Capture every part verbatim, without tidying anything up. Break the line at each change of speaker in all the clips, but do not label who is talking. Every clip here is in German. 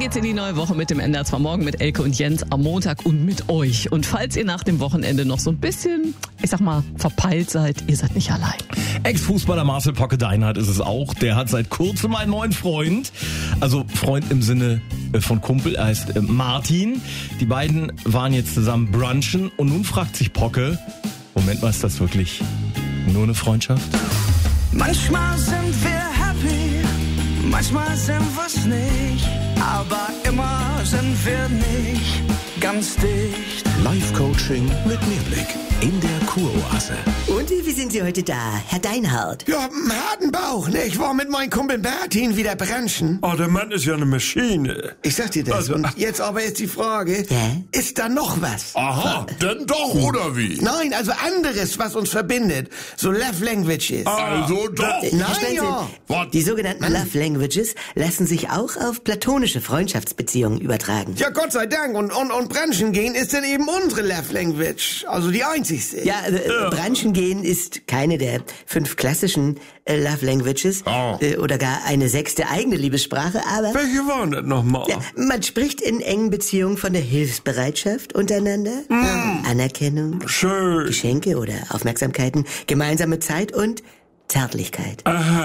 geht's in die neue Woche mit dem N D R zwei Morgen mit Elke und Jens am Montag und mit euch. Und falls ihr nach dem Wochenende noch so ein bisschen, ich sag mal, verpeilt seid, ihr seid nicht allein.
Ex-Fußballer Marcel Pocke-Deinhardt ist es auch. Der hat seit kurzem einen neuen Freund. Also Freund im Sinne von Kumpel, er heißt Martin. Die beiden waren jetzt zusammen brunchen und nun fragt sich Pocke, Moment mal, ist das wirklich nur eine Freundschaft?
Manchmal sind wir happy, manchmal sind wir's nicht, aber immer sind wir nicht ganz dicht.
Live-Coaching mit Mehrblick in der Kuroase.
Und wie sind Sie heute da, Herr Deinhardt?
Ja, einen harten Bauch, ne? Ich war mit meinem Kumpel Martin wieder brunchen.
Oh, der Mann ist ja eine Maschine.
Ich sag dir das. Und jetzt aber ist die Frage,
Ja?
ist da noch was?
Aha, denn doch, oder wie?
Nein, also anderes, was uns verbindet. So Love Languages.
Also doch.
Herr
Nein,
Sprenzel,
ja.
Was?
die sogenannten Love Languages lassen sich auch auf platonische Freundschaftsbeziehungen übertragen.
Ja, Gott sei Dank. Und, und, und brunchen gehen ist dann eben unsere Love Language. Also die einzigste.
Ja, äh, brunchen gehen ist keine der fünf klassischen äh, Love Languages
Oh.
äh, oder gar eine sechste eigene Liebessprache, aber
Welche waren das nochmal?
ja, man spricht in engen Beziehungen von der Hilfsbereitschaft untereinander, Anerkennung,
Schön.
Geschenke oder Aufmerksamkeiten, gemeinsame Zeit und Zärtlichkeit.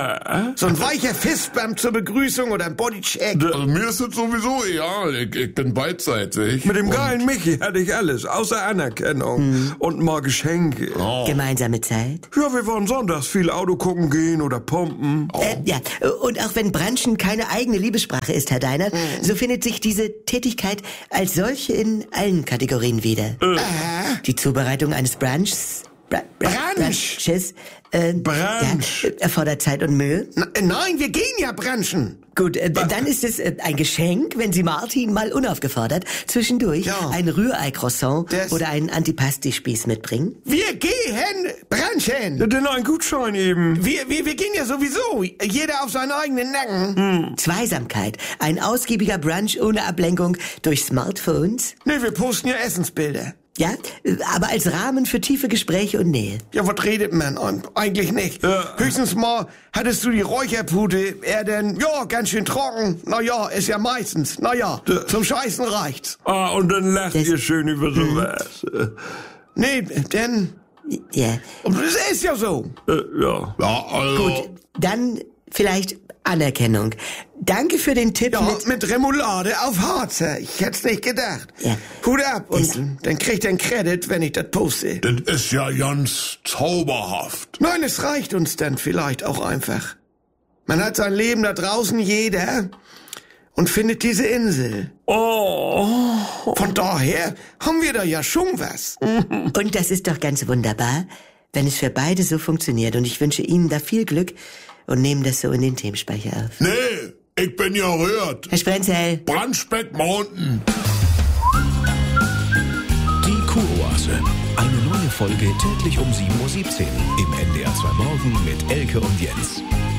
So ein weicher Fistbump zur Begrüßung oder ein Bodycheck.
Also mir ist das sowieso egal. Ich, ich bin beidseitig.
Mit dem
Und-
geilen Michi hatte ich alles, außer Anerkennung und mal Geschenke.
Oh.
Gemeinsame Zeit.
Ja, wir wollen sonntags viel Auto gucken gehen oder pumpen.
Äh, ja, und auch wenn Brunchen keine eigene Liebessprache ist, Herr Deinhardt, so findet sich diese Tätigkeit als solche in allen Kategorien wieder. Die Zubereitung eines Brunchs, Bra Bra
Brunch.
Brunches, äh,
Brunch.
Ja, erfordert Zeit und Mühe.
Na, nein, wir gehen ja brunchen.
Gut, äh, dann ist es äh, ein Geschenk, wenn Sie Martin mal unaufgefordert zwischendurch
Ja.
ein Rührei-Croissant
Das-
oder einen Antipasti-Spieß mitbringen.
Wir gehen brunchen.
Denn ein Gutschein eben.
Wir, wir, wir gehen ja sowieso. Jeder auf seinen eigenen Nacken.
Zweisamkeit, ein ausgiebiger Brunch ohne Ablenkung durch Smartphones.
Ne, wir posten ja Essensbilder.
Ja, äh, aber als Rahmen für tiefe Gespräche und Nähe.
Ja, was redet man? Eigentlich nicht.
Ja.
Höchstens mal hattest du die Räucherpute, er denn, ja, ganz schön trocken. Na ja, ist ja meistens. Na ja, zum Scheißen reicht's.
Ah, und dann lacht
Das-
ihr schön über sowas.
Nee, denn,
Ja,
das ist ja so.
Äh, ja.
Ja, also.
gut, dann vielleicht Anerkennung. Danke für den Tipp
Ja,
mit...
mit Remoulade auf Harzer. Ich hätt's nicht gedacht.
Ja.
Hut ab
Das-
und dann kriegt er einen Credit, wenn ich das poste.
Das ist ja ganz zauberhaft.
Nein, es reicht uns dann vielleicht auch einfach. Man hat sein Leben da draußen, jeder, und findet diese Insel.
Oh.
Von daher haben wir da ja schon was.
Und das ist doch ganz wunderbar, wenn es für beide so funktioniert. Und ich wünsche Ihnen da viel Glück und nehmen das so in den Themenspeicher auf.
Nee, ich bin ja rührt.
Herr Sprenzel.
Brunchback Mountain.
Die Kuroase. Eine neue Folge täglich um sieben Uhr siebzehn im N D R zwei Morgen mit Elke und Jens.